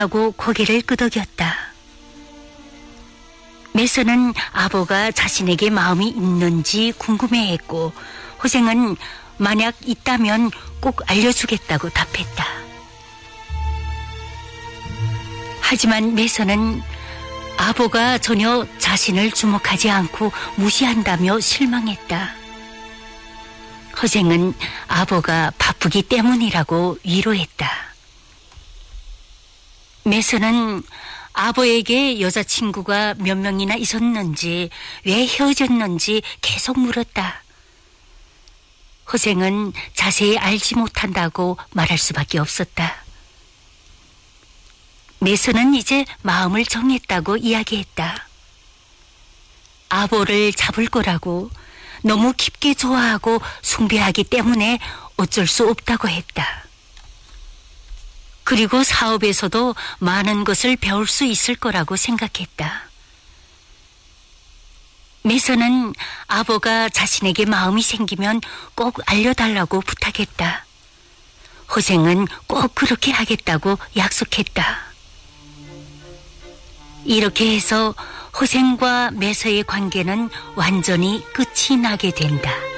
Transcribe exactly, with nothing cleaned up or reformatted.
하고 고개를 끄덕였다. 매서는 아보가 자신에게 마음이 있는지 궁금해했고 호생은 만약 있다면 꼭 알려주겠다고 답했다. 하지만 매서는 아보가 전혀 자신을 주목하지 않고 무시한다며 실망했다. 허생은 아보가 바쁘기 때문이라고 위로했다. 매서는 아보에게 여자친구가 몇 명이나 있었는지 왜 헤어졌는지 계속 물었다. 허생은 자세히 알지 못한다고 말할 수밖에 없었다. 매서는 이제 마음을 정했다고 이야기했다. 아보를 잡을 거라고, 너무 깊게 좋아하고 숭배하기 때문에 어쩔 수 없다고 했다. 그리고 사업에서도 많은 것을 배울 수 있을 거라고 생각했다. 매서는 아보가 자신에게 마음이 생기면 꼭 알려달라고 부탁했다. 호생은 꼭 그렇게 하겠다고 약속했다. 이렇게 해서 호생과 매서의 관계는 완전히 끝이 나게 된다.